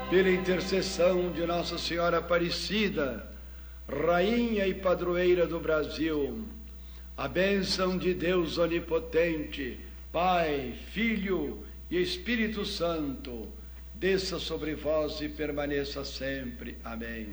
pela intercessão de Nossa Senhora Aparecida, Rainha e Padroeira do Brasil, a bênção de Deus Onipotente, Pai, Filho e Espírito Santo, desça sobre vós e permaneça sempre. Amém.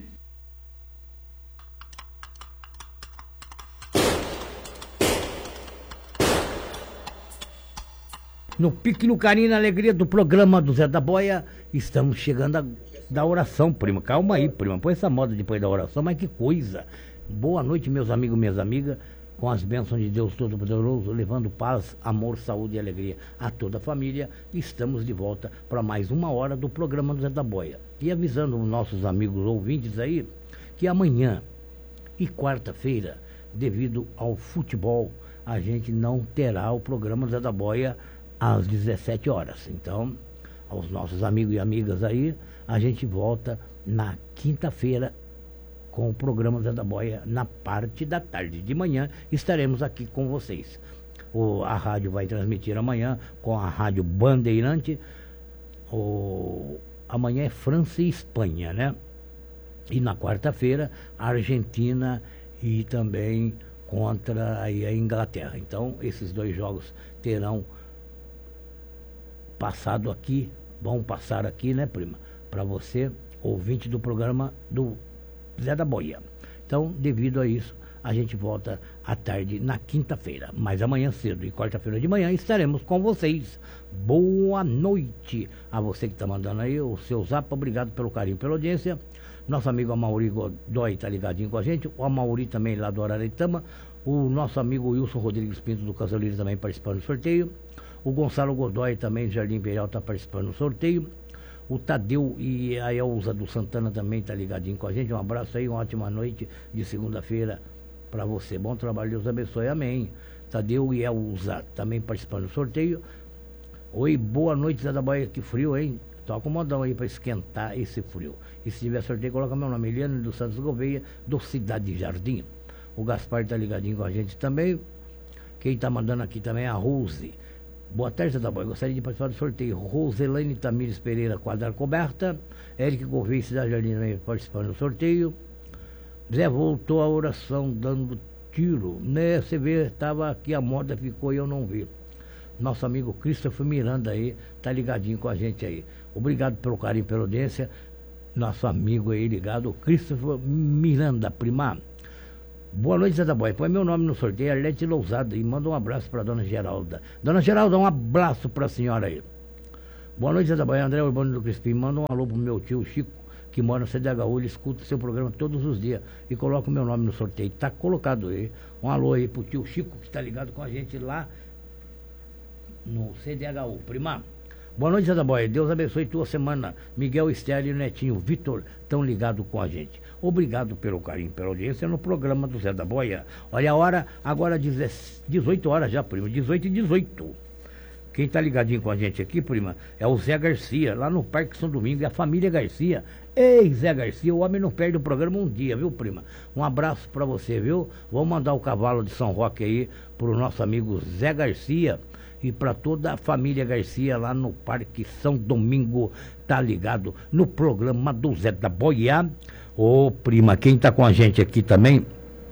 No pique, no carinho, na alegria do programa do Zé da Boia, estamos chegando da oração, prima. Calma aí, prima, põe essa moda depois da oração, mas que coisa. Boa noite, meus amigos, minhas amigas, com as bênçãos de Deus Todo-Poderoso, levando paz, amor, saúde e alegria a toda a família. Estamos de volta para mais uma hora do programa do Zé da Boia. E avisando os nossos amigos ouvintes aí, que amanhã e quarta-feira, devido ao futebol, a gente não terá o programa do Zé da Boia às 17 horas. Então, aos nossos amigos e amigas aí, a gente volta na quinta-feira com o programa Zé da Boia na parte da tarde. De manhã estaremos aqui com vocês. A rádio vai transmitir amanhã com a Rádio Bandeirante. Amanhã é França e Espanha, né? E na quarta-feira, Argentina e também contra a Inglaterra. Então, esses dois jogos terão passado aqui, vão passar aqui, né, prima? Para você, ouvinte do programa do Zé da Boia. Então, devido a isso, a gente volta à tarde na quinta-feira. Mas amanhã cedo e quarta-feira de manhã estaremos com vocês. Boa noite a você que está mandando aí o seu zap. Obrigado pelo carinho, pela audiência. Nosso amigo Amauri Godoy está ligadinho com a gente. O Amauri também lá do Araretama. O nosso amigo Wilson Rodrigues Pinto do Casolino também participando do sorteio. O Gonçalo Godoy também, Jardim Imperial, está participando do sorteio. O Tadeu e a Elza do Santana também está ligadinho com a gente. Um abraço aí, uma ótima noite de segunda-feira para você. Bom trabalho, Deus abençoe, amém. Tadeu e Elza também participando do sorteio. Oi, boa noite, Zé da Boia, que frio, hein? Toca um modão aí para esquentar esse frio. E se tiver sorteio, coloca meu nome, Eliane dos Santos Gouveia, do Cidade Jardim. O Gaspar está ligadinho com a gente também. Quem está mandando aqui também é a Rose. Boa tarde, Zé da Boia. Gostaria de participar do sorteio. Roselaine Tamires Pereira, Quadra Coberta. Eric Gouveia, Cidade Jardim, também participando do sorteio. Zé voltou à oração dando tiro, né? Você vê, estava aqui, a moda ficou e eu não vi. Nosso amigo Christopher Miranda aí, tá ligadinho com a gente aí. Obrigado pelo carinho, pela audiência. Nosso amigo aí ligado, Christopher Miranda, prima. Boa noite, Zé da Boia. Põe meu nome no sorteio, Arlete Lousada, e manda um abraço para dona Geralda. Dona Geralda, um abraço para a senhora aí. Boa noite, Zé da Boia. André Urbano do Crispim, manda um alô pro meu tio Chico, que mora no CDHU, ele escuta seu programa todos os dias e coloca o meu nome no sorteio. Tá colocado aí. Um alô aí pro tio Chico, que está ligado com a gente lá no CDHU. Prima, boa noite, Zé da Boia. Deus abençoe tua semana. Miguel Estélio e o Netinho Vitor estão ligados com a gente. Obrigado pelo carinho, pela audiência no programa do Zé da Boia. Olha a hora, agora 18 horas já, prima, 18h18. Quem está ligadinho com a gente aqui, prima, é o Zé Garcia, lá no Parque São Domingos, e a família Garcia. Ei, Zé Garcia, o homem não perde o programa um dia, viu, prima? Um abraço para você, viu? Vamos mandar o cavalo de São Roque aí pro nosso amigo Zé Garcia e para toda a família Garcia lá no Parque São Domingo, tá ligado no programa do Zé da Boia. Ô, prima, quem tá com a gente aqui também,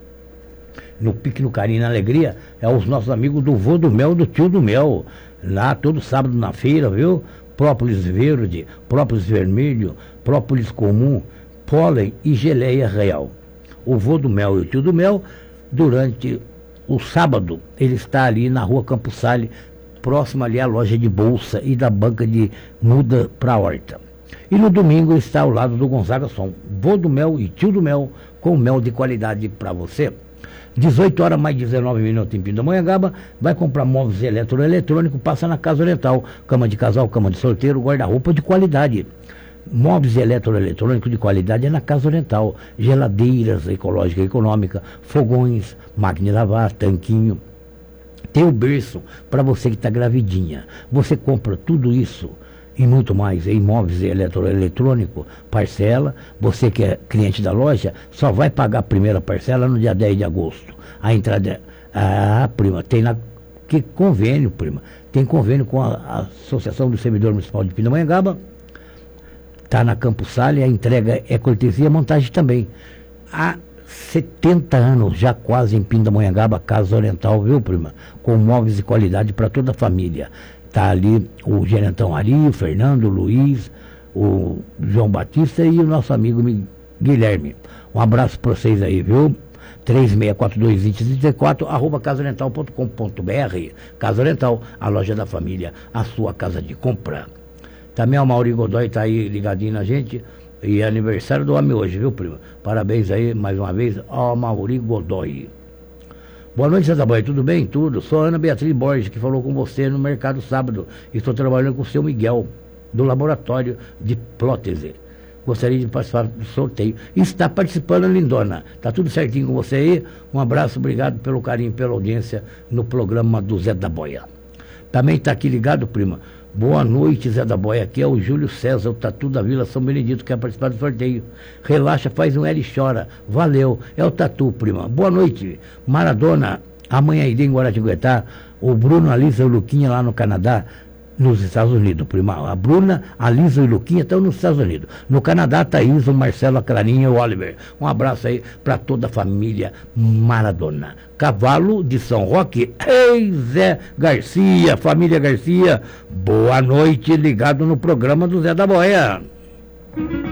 no Pique, no Carinho, na Alegria, é os nossos amigos do Vô do Mel, do Tio do Mel, lá todo sábado na feira, viu? Própolis verde, própolis vermelho, própolis comum, pólen e geleia real. O Vô do Mel e o Tio do Mel, durante o sábado, ele está ali na rua Campos Sale, próximo ali à loja de bolsa e da banca de muda para a horta. E no domingo está ao lado do Gonzaga Som, Vô do Mel e Tio do Mel, com mel de qualidade para você. 18 horas mais 19 minutos em Pindamonhangaba, vai comprar móveis eletroeletrônicos, passa na Casa Oriental, cama de casal, cama de solteiro, guarda-roupa de qualidade. Móveis eletroeletrônicos de qualidade é na Casa Oriental, geladeiras ecológica e econômica, fogões, máquina de lavar, tanquinho. Tem o berço para você que está gravidinha. Você compra tudo isso e muito mais em móveis eletroeletrônico, parcela. Você que é cliente da loja só vai pagar a primeira parcela no dia 10 de agosto. A entrada, prima, tem que convênio, prima. Tem convênio com a Associação do Servidor Municipal de Pindamonhangaba. está na Campos Sales, a entrega é cortesia, a montagem também. Há 70 anos, já quase em Pindamonhangaba, Casa Oriental, viu, prima? Com móveis de qualidade para toda a família. Está ali o gerentão Ari, o Fernando, o Luiz, o João Batista e o nosso amigo Guilherme. Um abraço para vocês aí, viu? 3642-2034, @casaoriental.com.br. Casa Oriental, a loja da família, a sua casa de compra. Também o Mauri Godoy está aí ligadinho na gente. E é aniversário do homem hoje, viu, prima? Parabéns aí, mais uma vez, ao Mauri Godoy. Boa noite, Zé da Boia, tudo bem? Tudo. Sou a Ana Beatriz Borges, que falou com você no mercado sábado. Estou trabalhando com o seu Miguel, do Laboratório de Prótese. Gostaria de participar do sorteio. Está participando, lindona. Tá tudo certinho com você aí? Um abraço, obrigado pelo carinho, pela audiência no programa do Zé da Boia. Também está aqui ligado, prima. Boa noite, Zé da Boia. Aqui é o Júlio César, o Tatu da Vila São Benedito, que quer participar do sorteio. Relaxa, faz um L e chora. Valeu. É o Tatu, prima. Boa noite. Maradona, amanhã irei em Guaratinguetá. O Bruno, a Lisa e o Luquinha lá no Canadá, nos Estados Unidos, prima. A Bruna, a Lisa e o Luquinha estão nos Estados Unidos. No Canadá, a Thaís, o Marcelo, a Clarinha e o Oliver. Um abraço aí para toda a família Maradona. Cavalo de São Roque, ei, Zé Garcia, família Garcia, boa noite, ligado no programa do Zé da Boia.